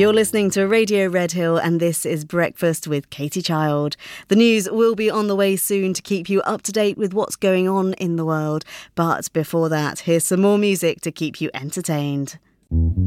You're listening to Radio Red Hill and this is Breakfast with Katie Child. The news will be on the way soon to keep you up to date with what's going on in the world. But before that, here's some more music to keep you entertained.